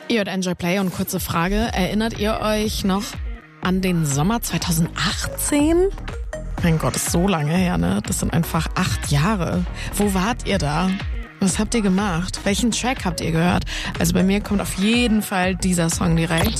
Ihr hört Enjoy Play und kurze Frage. Erinnert ihr euch noch an den Sommer 2018? Mein Gott, ist so lange her, ne? Das sind einfach 8 Jahre. Wo wart ihr da? Was habt ihr gemacht? Welchen Track habt ihr gehört? Also bei mir kommt auf jeden Fall dieser Song direkt.